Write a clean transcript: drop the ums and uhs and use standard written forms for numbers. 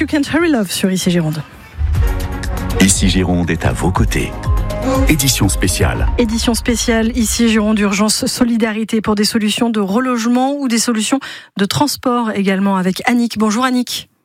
You Can't Hurry Love sur ICI Gironde. ICI Gironde est à vos côtés. Édition spéciale. Édition spéciale, ICI Gironde, Urgence Solidarité pour des solutions de relogement ou des solutions de transport également avec Annick. Bonjour Annick.